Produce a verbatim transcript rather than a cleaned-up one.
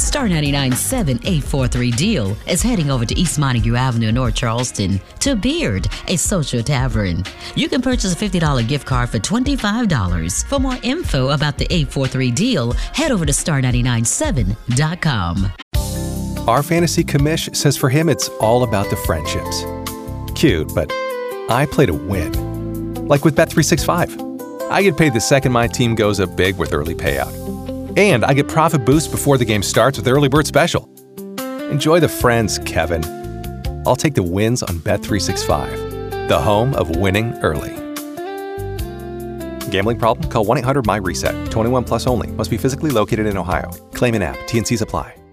Star ninety-nine-point seven eight four three deal is heading over to East Montague Avenue in North Charleston to Beard, a social tavern. You can purchase a fifty dollars gift card for twenty-five dollars. For more info about the eight four three deal, head over to star nine nine seven dot com. Our fantasy commish says for him it's all about the friendships. Cute, but I play to win. Like with Bet three sixty-five. I get paid the second my team goes up big with early payout. And I get profit boost before the game starts with Early Bird Special. Enjoy the friends, Kevin. I'll take the wins on Bet three sixty-five, the home of winning early. Gambling problem? Call one eight hundred M Y RESET. twenty-one plus only. Must be physically located in Ohio. Claim in app. T N Cs apply.